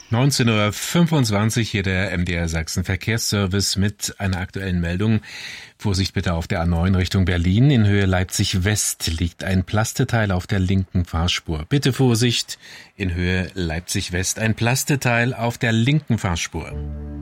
19:25 Uhr, hier der MDR Sachsen Verkehrsservice mit einer aktuellen Meldung. Vorsicht bitte auf der A9 Richtung Berlin. In Höhe Leipzig West liegt ein Plasteteil auf der linken Fahrspur. Bitte Vorsicht, in Höhe Leipzig West ein Plasteteil auf der linken Fahrspur.